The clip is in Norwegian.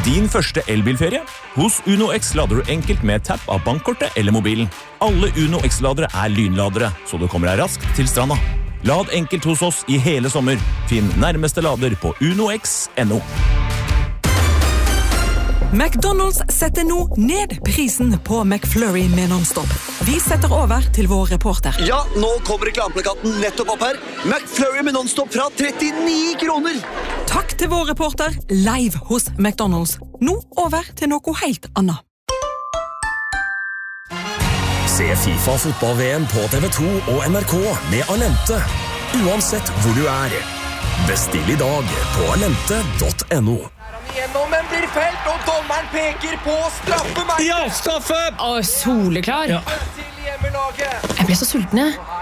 din første elbilferie? Hos Uno X lader du enkelt med tapp av bankkortet eller mobilen. Alle Uno X-ladere lynladere, så du kommer deg raskt til stranda. Lad enkelt hos oss i hele sommer. Finn nærmeste lader på unox.no. McDonald's setter nå ned prisen på McFlurry med non-stop. Vi setter over til vår reporter. Ja, nå kommer reklameplakaten nettopp opp her. McFlurry med non-stop fra 39 kroner. Takk til vår reporter, live hos McDonald's. Nå over til noe helt annet. Se FIFA fotball-VM på TV2 og NRK med Alente. Uansett hvor du Bestill i dag på alente.no. Gjennom, men blir felt, og dommeren peker på straffemerket. Ja, straffe! Soleklar. Til hjemmelaget. Jeg ble så sulten, jeg.